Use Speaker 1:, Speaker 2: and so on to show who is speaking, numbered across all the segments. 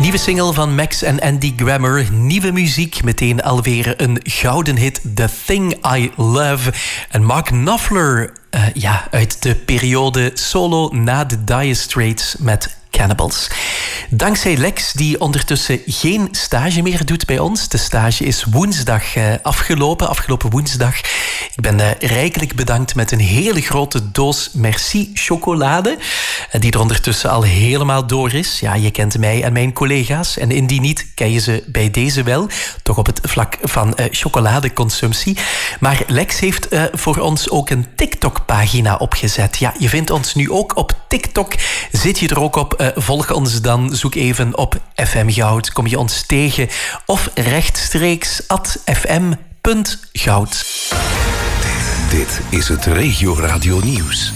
Speaker 1: Nieuwe single van Max en Andy Grammer. Nieuwe muziek, meteen alweer een gouden hit. The Thing I Love. En Mark Knopfler, uit de periode solo na de Dire Straits met Cannibals. Dankzij Lex, die ondertussen geen stage meer doet bij ons. De stage is woensdag afgelopen woensdag. Ik ben rijkelijk bedankt met een hele grote doos Merci chocolade. Die er ondertussen al helemaal door is. Ja, je kent mij en mijn collega's. En indien niet, ken je ze bij deze wel. Toch op het vlak van chocoladeconsumptie. Maar Lex heeft voor ons ook een TikTok-pagina opgezet. Ja, je vindt ons nu ook op TikTok. Zit je er ook op? Volg ons dan. Zoek even op FM Goud. Kom je ons tegen. Of rechtstreeks @fm.goud.
Speaker 2: Dit is het Regio Radio Nieuws.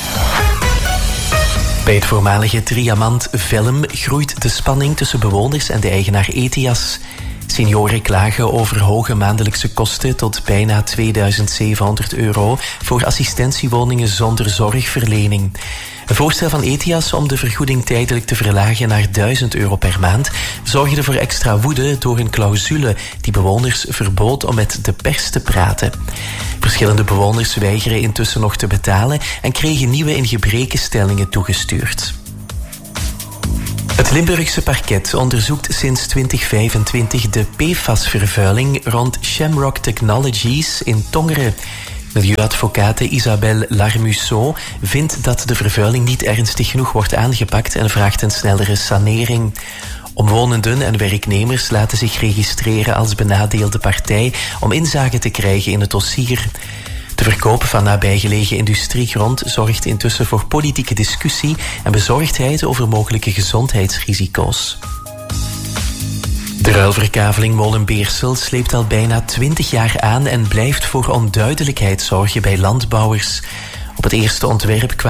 Speaker 1: Bij het voormalige Triamant Film groeit de spanning tussen bewoners en de eigenaar Ethias. Senioren klagen over hoge maandelijkse kosten tot bijna €2700 voor assistentiewoningen zonder zorgverlening. Een voorstel van Ethias om de vergoeding tijdelijk te verlagen naar €1000 per maand zorgde voor extra woede door een clausule die bewoners verbood om met de pers te praten. Verschillende bewoners weigeren intussen nog te betalen en kregen nieuwe ingebrekenstellingen toegestuurd. Het Limburgse parket onderzoekt sinds 2025 de PFAS-vervuiling rond Shamrock Technologies in Tongeren. Milieuadvocate Isabelle Larmusso vindt dat de vervuiling niet ernstig genoeg wordt aangepakt en vraagt een snellere sanering. Omwonenden en werknemers laten zich registreren als benadeelde partij om inzage te krijgen in het dossier. De verkoop van nabijgelegen industriegrond zorgt intussen voor politieke discussie en bezorgdheid over mogelijke gezondheidsrisico's. De ruilverkaveling Molenbeersel sleept al bijna 20 jaar aan en blijft voor onduidelijkheid zorgen bij landbouwers. Op het eerste ontwerp